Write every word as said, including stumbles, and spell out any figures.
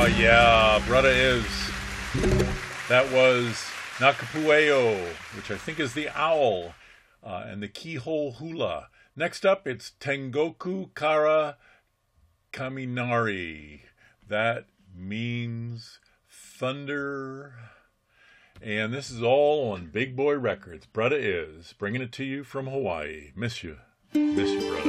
Oh, yeah, Brother is. That was Nakapueo, which I think is the owl, uh, and the keyhole hula. Next up, it's Tengoku Kara Kaminari. That means thunder. And this is all on Big Boy Records. Brother is bringing it to you from Hawaii. Miss you. Miss you, brother.